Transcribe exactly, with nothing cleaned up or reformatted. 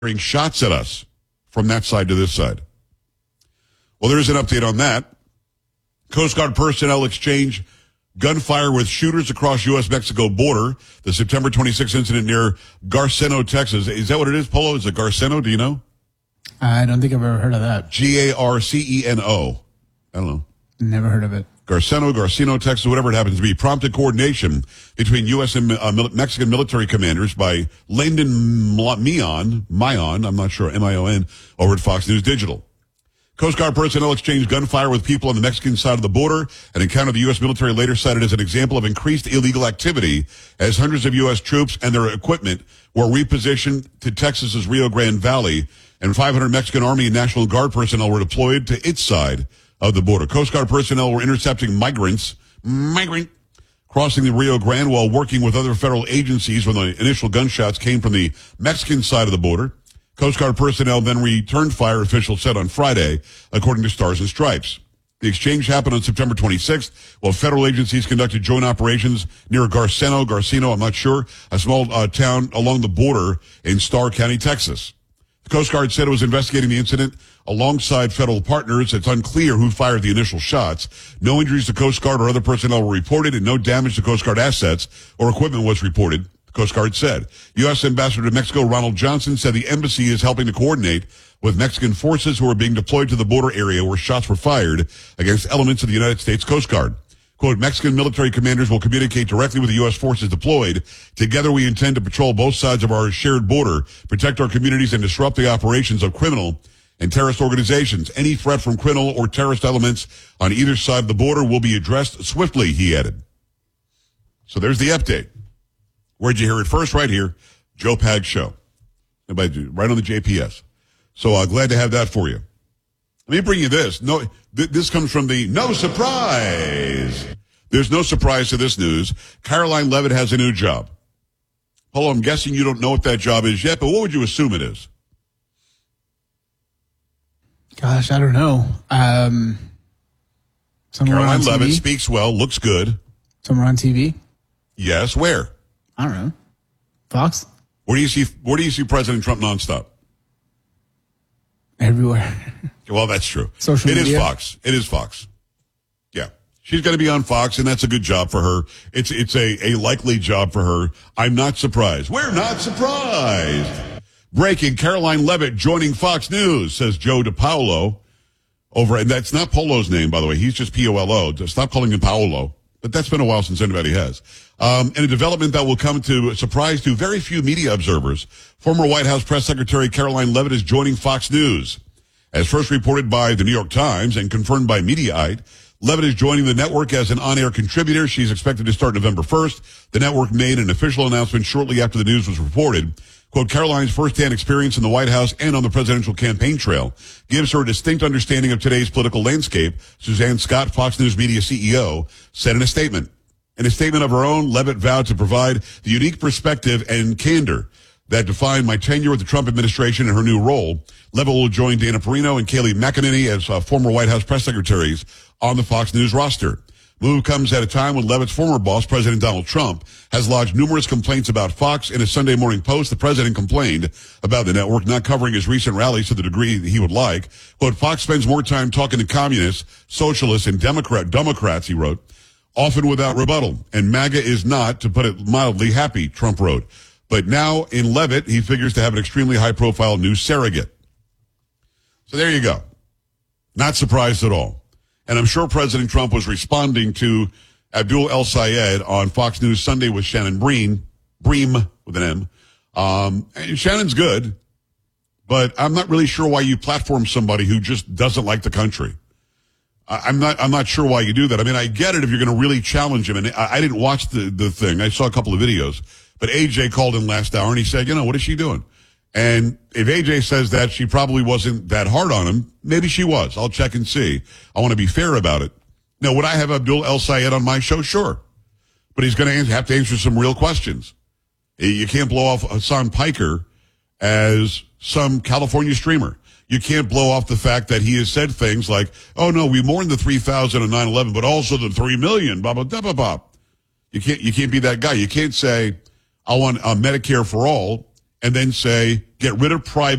firing shots at us from that side to this side. Well, there is an update on that. Coast Guard personnel exchange gunfire with shooters across U S Mexico border. The September twenty-sixth incident near Garceno, Texas. Is that what it is, Polo? Is it Garceno? Do you know? I don't think I've ever heard of that. G A R C E N O. I don't know. Never heard of it. Garceno, Garcino, Texas, whatever it happens to be, prompted coordination between U S and uh, Mexican military commanders by Landon Mion, Mion, I'm not sure, M I O N, over at Fox News Digital. Coast Guard personnel exchanged gunfire with people on the Mexican side of the border. An encounter the U S military later cited as an example of increased illegal activity as hundreds of U S troops and their equipment were repositioned to Texas's Rio Grande Valley, and five hundred Mexican Army and National Guard personnel were deployed to its side of the border. Coast Guard personnel were intercepting migrants, migrant, crossing the Rio Grande while working with other federal agencies when the initial gunshots came from the Mexican side of the border. Coast Guard personnel then returned fire, officials said on Friday, according to Stars and Stripes. The exchange happened on September twenty-sixth while federal agencies conducted joint operations near Garceno, Garcino, I'm not sure, a small uh, town along the border in Starr County, Texas. The Coast Guard said it was investigating the incident alongside federal partners. It's unclear who fired the initial shots. No injuries to Coast Guard or other personnel were reported, and no damage to Coast Guard assets or equipment was reported, the Coast Guard said. U S Ambassador to Mexico Ronald Johnson said the embassy is helping to coordinate with Mexican forces who are being deployed to the border area where shots were fired against elements of the United States Coast Guard. Quote, Mexican military commanders will communicate directly with the U S forces deployed. Together we intend to patrol both sides of our shared border, protect our communities, and disrupt the operations of criminal and terrorist organizations. Any threat from criminal or terrorist elements on either side of the border will be addressed swiftly, he added. So there's the update. Where'd you hear it first? Right here, Joe Pag Show. Right on the J P S. So uh, glad to have that for you. Let me bring you this. No, th- this comes from the No Surprise. There's no surprise to this news. Caroline Leavitt has a new job. Polo, I'm guessing you don't know what that job is yet, but what would you assume it is? Gosh, I don't know. Um, Caroline Leavitt speaks well, looks good. Somewhere on T V? Yes, where? I don't know. Fox? Where do you see where do you see President Trump nonstop? Everywhere. Well, that's true. Social it media. is Fox. It is Fox. Yeah. She's going to be on Fox, and that's a good job for her. It's it's a, a likely job for her. I'm not surprised. We're not surprised. Breaking, Caroline Leavitt joining Fox News, says Joe DiPaolo. Over, and that's not Polo's name, by the way. He's just P O L O. Stop calling him Paolo. But that's been a while since anybody has. Um, and a development that will come to a surprise to very few media observers. Former White House Press Secretary Caroline Leavitt is joining Fox News. As first reported by the New York Times and confirmed by Mediaite, Leavitt is joining the network as an on-air contributor. She's expected to start November first. The network made an official announcement shortly after the news was reported. Quote, Caroline's firsthand experience in the White House and on the presidential campaign trail gives her a distinct understanding of today's political landscape, Suzanne Scott, Fox News Media C E O, said in a statement. In a statement of her own, Leavitt vowed to provide the unique perspective and candor that defined my tenure with the Trump administration and her new role. Leavitt will join Dana Perino and Kayleigh McEnany as uh, former White House press secretaries on the Fox News roster. Move comes at a time when Leavitt's former boss, President Donald Trump, has lodged numerous complaints about Fox. In a Sunday Morning Post, the president complained about the network not covering his recent rallies to the degree that he would like. Quote, Fox spends more time talking to communists, socialists, and Democrat, Democrats, he wrote, often without rebuttal. And MAGA is not, to put it mildly, happy, Trump wrote. But now in Leavitt, he figures to have an extremely high-profile new surrogate. So there you go. Not surprised at all. And I'm sure President Trump was responding to Abdul El-Sayed on Fox News Sunday with Shannon Breen, Bream with an M. Um, and Shannon's good, but I'm not really sure why you platform somebody who just doesn't like the country. I, I'm not, I'm not sure why you do that. I mean, I get it if you're going to really challenge him. And I, I didn't watch the, the thing. I saw a couple of videos, but A J called in last hour and he said, you know, what is she doing? And if A J says that she probably wasn't that hard on him, maybe she was. I'll check and see. I want to be fair about it. Now, would I have Abdul El-Sayed on my show? Sure. But he's going to have to answer some real questions. You can't blow off Hassan Piker as some California streamer. You can't blow off the fact that he has said things like, oh, no, we mourned the three thousand on nine eleven, but also the three million, blah, blah, blah, blah, blah. You can't, you can't be that guy. You can't say, I want uh, Medicare for all, and then say, get rid of private